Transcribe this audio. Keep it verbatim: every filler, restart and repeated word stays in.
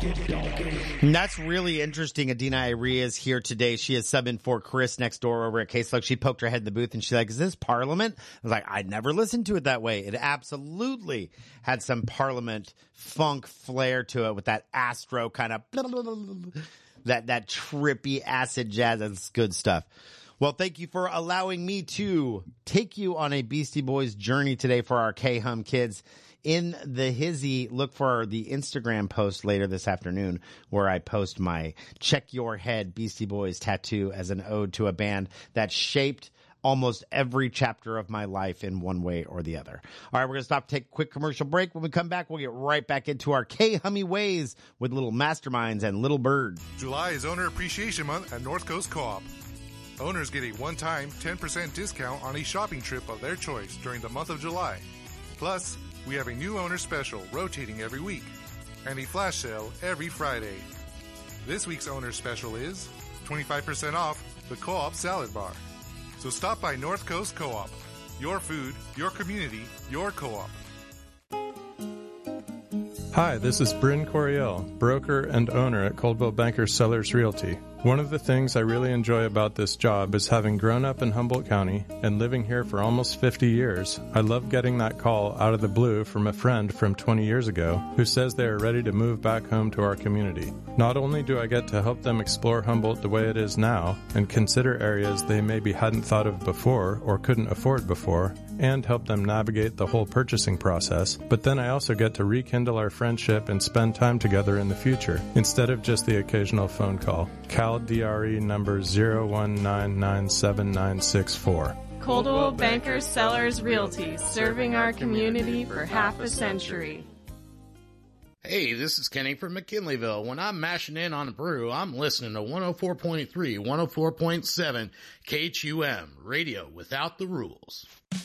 And that's really interesting. Adina Irie is here today. She is subbing for Chris next door over at K-Slug. She poked her head in the booth and she's like, is this Parliament? I was like, I never listened to it that way. It absolutely had some Parliament funk flair to it with that Astro kind of that, that trippy acid jazz. That's good stuff. Well, thank you for allowing me to take you on a Beastie Boys journey today for our K-Hum kids. In the hizzy, look for the Instagram post later this afternoon where I post my Check Your Head Beastie Boys tattoo as an ode to a band that shaped almost every chapter of my life in one way or the other. All right, we're going to stop, take a quick commercial break. When we come back, we'll get right back into our K-Hummy ways with Little Masterminds and Little Bird. July is Owner Appreciation Month at North Coast Co-op. Owners get a one-time ten percent discount on a shopping trip of their choice during the month of July. Plus, we have a new owner special rotating every week and a flash sale every Friday. This week's owner special is twenty-five percent off the Co-op Salad Bar. So stop by North Coast Co-op. Your food, your community, your co-op. Hi, this is Bryn Coriel, broker and owner at Coldwell Banker Sellers Realty. One of the things I really enjoy about this job is having grown up in Humboldt County and living here for almost fifty years. I love getting that call out of the blue from a friend from twenty years ago who says they are ready to move back home to our community. Not only do I get to help them explore Humboldt the way it is now and consider areas they maybe hadn't thought of before or couldn't afford before, and help them navigate the whole purchasing process, but then I also get to rekindle our friendship and spend time together in the future, instead of just the occasional phone call. Cal D R E number zero one nine nine seven nine six four. Coldwell Banker Sellers Realty, serving our community for half a century. Hey, this is Kenny from McKinleyville. When I'm mashing in on a brew, I'm listening to one oh four point three, one oh four point seven K H U M, radio without the rules.